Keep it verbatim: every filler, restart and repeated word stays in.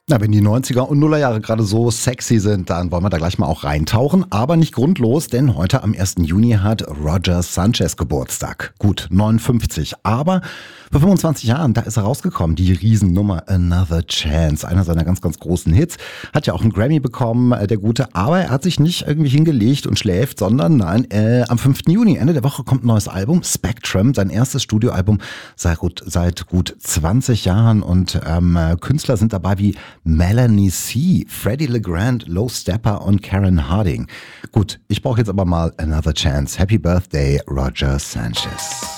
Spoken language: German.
Na, wenn die neunziger und Nullerjahre gerade so sexy sind, dann wollen wir da gleich mal auch reintauchen. Aber nicht grundlos, denn heute am ersten Juni hat Roger Sanchez Geburtstag. Gut, neunundfünfzig. Aber vor fünfundzwanzig Jahren, da ist er rausgekommen, die Riesennummer Another Chance. Einer seiner ganz, ganz großen Hits. Hat ja auch einen Grammy bekommen, der Gute. Aber er hat sich nicht irgendwie hingelegt und schläft, sondern nein, äh, am fünften Juni, Ende der Woche, kommt ein neues Album. Spectrum, sein erstes Studioalbum seit gut, seit gut zwanzig Jahren. Und ähm, Künstler sind dabei wie Melanie C., Freddie LeGrand, Low Stepper und Karen Harding. Gut, ich brauche jetzt aber mal Another Chance. Happy Birthday, Roger Sanchez.